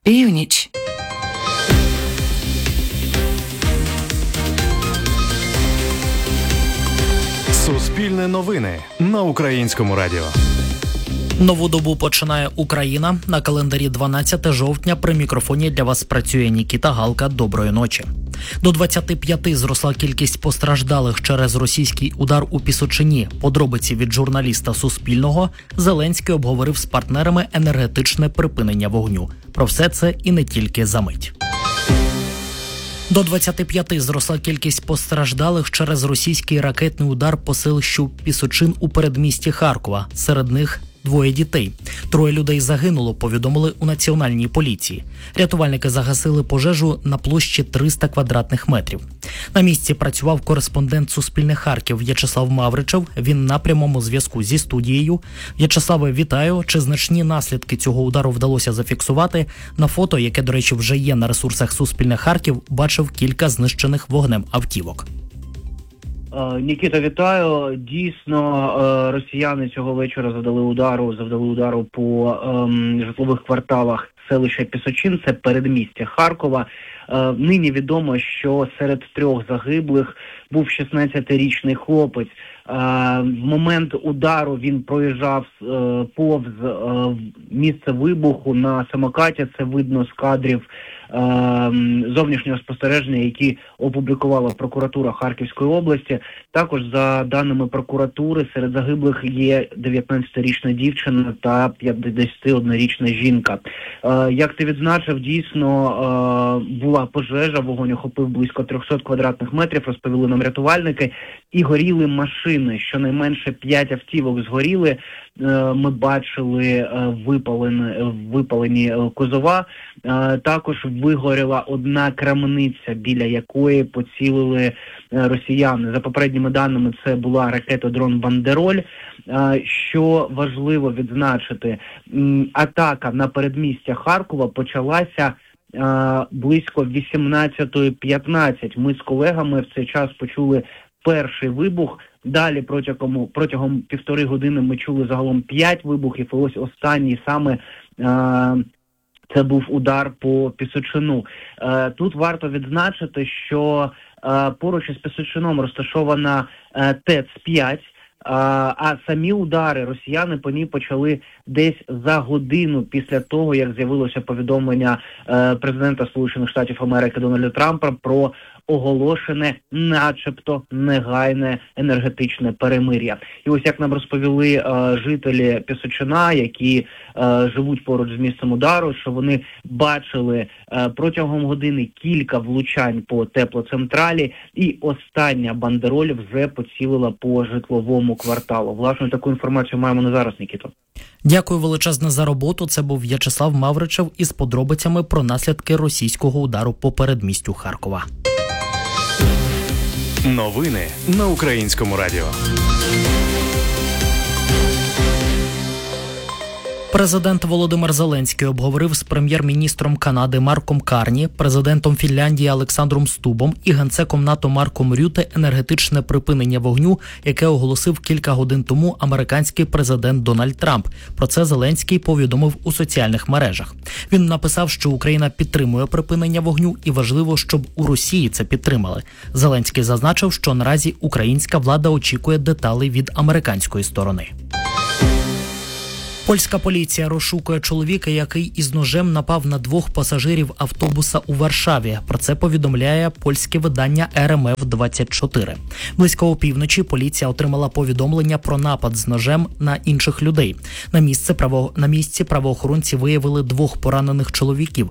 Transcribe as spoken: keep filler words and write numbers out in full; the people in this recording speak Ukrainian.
Північ. Суспільне новини на Українському радіо. Нову добу починає Україна. На календарі дванадцяте жовтня. При мікрофоні для вас працює Нікіта Галка. Доброї ночі. До двадцяти п'яти зросла кількість постраждалих через російський удар у Пісочині. Подробиці від журналіста Суспільного. Зеленський обговорив з партнерами енергетичне припинення вогню. Про все це і не тільки за мить. До двадцяти п'яти зросла кількість постраждалих через російський ракетний удар по селищу Пісочин у передмісті Харкова. Серед них двоє дітей. Троє людей загинуло, повідомили у Національній поліції. Рятувальники загасили пожежу на площі триста квадратних метрів. На місці працював кореспондент Суспільне Харків В'ячеслав Мавричев. Він на прямому зв'язку зі студією. В'ячеславе, вітаю. Чи значні наслідки цього удару вдалося зафіксувати? На фото, яке, до речі, вже є на ресурсах Суспільне Харків, бачив кілька знищених вогнем автівок. Нікіта, вітаю. Дійсно, росіяни цього вечора завдали удару, завдали удару по ем, житлових кварталах селища Пісочин, це передмістя Харкова. Е, нині відомо, що серед трьох загиблих був шістнадцятирічний хлопець. Е, в момент удару він проїжджав е, повз е, місце вибуху на самокаті, це видно з кадрів зовнішнього спостереження, які опублікувала прокуратура Харківської області. Також, за даними прокуратури, серед загиблих є дев'ятнадцятирічна дівчина та п'ятдесятиоднорічна жінка. Як ти відзначив, дійсно була пожежа, вогонь охопив близько триста квадратних метрів, розповіли нам рятувальники, і горіли машини. Щонайменше п'ять автівок згоріли. Ми бачили випалені, випалені кузова. Також вигоріла одна крамниця, біля якої поцілили росіяни. За попередніми даними, це була ракета-дрон «Бандероль». Що важливо відзначити, атака на передмістя Харкова почалася близько вісімнадцята п'ятнадцять. Ми з колегами в цей час почули перший вибух. Далі протягом, протягом півтори години ми чули загалом п'ять вибухів, і ось останній саме е, це був удар по Пісочину. Е, тут варто відзначити, що е, поруч із Пісочином розташована е, ТЕЦ п'ять, а самі удари росіяни по ній почали десь за годину після того, як з'явилося повідомлення е, президента Сполучених Штатів Америки Дональда Трампа про оголошене начебто негайне енергетичне перемир'я. І ось як нам розповіли е, жителі Пісочина, які е, живуть поруч з місцем удару, що вони бачили е, протягом години кілька влучань по теплоцентралі, і остання бандероль вже поцілила по житловому кварталу. Власне, таку інформацію маємо на зараз, Нікіто. Дякую величезне за роботу. Це був В'ячеслав Мавричев із подробицями про наслідки російського удару по передмістю Харкова. Новини на Українському радіо. Президент Володимир Зеленський обговорив з прем'єр-міністром Канади Марком Карні, президентом Фінляндії Олександром Стубом і генсеком НАТО Марком Рюте енергетичне припинення вогню, яке оголосив кілька годин тому американський президент Дональд Трамп. Про це Зеленський повідомив у соціальних мережах. Він написав, що Україна підтримує припинення вогню і важливо, щоб у Росії це підтримали. Зеленський зазначив, що наразі українська влада очікує деталей від американської сторони. Польська поліція розшукує чоловіка, який із ножем напав на двох пасажирів автобуса у Варшаві. Про це повідомляє польське видання ер ем еф двадцять чотири. Близько опівночі поліція отримала повідомлення про напад з ножем на інших людей. На місці, право... на місці правоохоронці виявили двох поранених чоловіків.